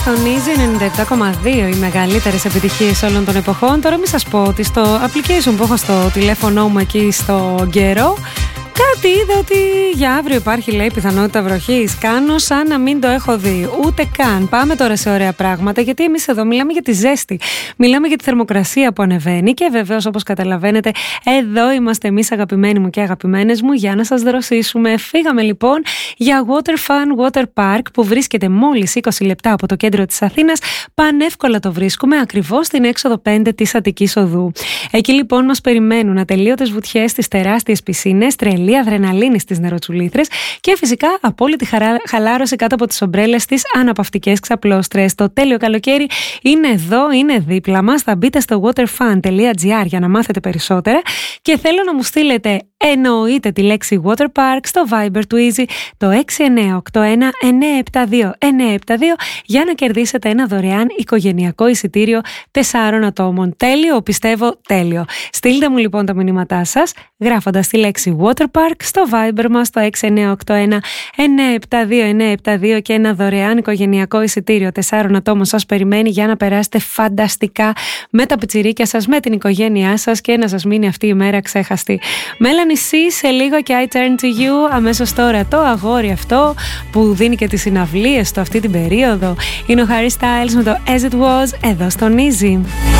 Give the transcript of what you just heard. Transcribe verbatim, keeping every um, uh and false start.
Το Easy ενενήντα επτά κόμμα δύο, οι μεγαλύτερες επιτυχίες όλων των εποχών. Τώρα μην σας πω ότι στο application που έχω στο τηλέφωνο μου εκεί στο καιρό, κάτι είδα ότι για αύριο υπάρχει, λέει, πιθανότητα βροχής. Κάνω σαν να μην το έχω δει. Ούτε καν. Πάμε τώρα σε ωραία πράγματα, γιατί εμείς εδώ μιλάμε για τη ζέστη. Μιλάμε για τη θερμοκρασία που ανεβαίνει και βεβαίως, όπως καταλαβαίνετε, εδώ είμαστε εμείς, αγαπημένοι μου και αγαπημένες μου, για να σας δροσίσουμε. Φύγαμε λοιπόν για Water Fun Water Park, που βρίσκεται μόλις είκοσι λεπτά από το κέντρο της Αθήνας. Πανεύκολα το βρίσκουμε ακριβώς στην έξοδο πέντε της Αττικής Οδού. Εκεί λοιπόν μας περιμένουν ατελείωτες βουτιές στις τεράστιες πισίνες, τρελή αδρεναλίνη στις νεροτσουλήθρες και φυσικά απόλυτη χαρά, χαλάρωση κάτω από τις ομπρέλες στις αναπαυτικές ξαπλώστρες. Το τέλειο καλοκαίρι είναι εδώ, είναι δίπλα μας. Θα μπείτε στο waterfun τελεία gr για να μάθετε περισσότερα και θέλω να μου στείλετε εννοείται τη λέξη Water Park στο Viber του Easy, το έξι εννιά οκτώ ένα εννιά επτά δύο εννιά επτά δύο, για να κερδίσετε ένα δωρεάν οικογενειακό εισιτήριο τεσσάρων ατόμων. Τέλειο, πιστεύω τέλειο. Στείλτε μου λοιπόν τα μηνύματά σας γράφοντας τη λέξη Water Park στο Viber μας, το έξι εννιά οκτώ ένα εννιά επτά δύο εννιά επτά δύο, και ένα δωρεάν οικογενειακό εισιτήριο τεσσάρων ατόμων σας περιμένει για να περάσετε φανταστικά με τα πιτσιρίκια σας, με την οικογένειά σας και να σας μείνει αυτή η μέρα ξέχαστη. Melanie C, σε λίγο και I Turn to You. Αμέσως τώρα το αγόρι αυτό που δίνει και τις συναυλίες του αυτή την περίοδο είναι ο Harry Styles με το As It Was, εδώ στον Easy.